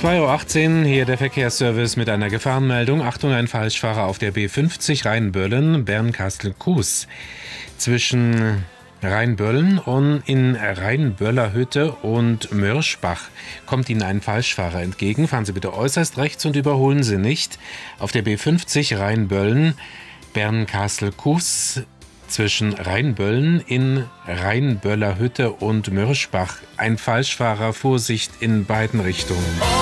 2:18 Uhr, hier der Verkehrsservice mit einer Gefahrenmeldung. Achtung, ein Falschfahrer auf der B50 Rheinböllen, Bernkastel-Kues. Zwischen Rheinböllen und in Rheinböller Hütte und Mörschbach kommt Ihnen ein Falschfahrer entgegen. Fahren Sie bitte äußerst rechts und überholen Sie nicht. Auf der B50 Rheinböllen, Bernkastel-Kues. Zwischen Rheinböllen in Rheinböller Hütte und Mörschbach. Ein Falschfahrer, Vorsicht in beiden Richtungen.